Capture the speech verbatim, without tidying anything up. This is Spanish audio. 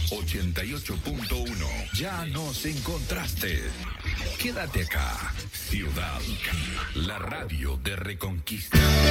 ochenta y ocho punto uno. Ya nos encontraste. Quédate acá. Ciudad, la radio de Reconquista.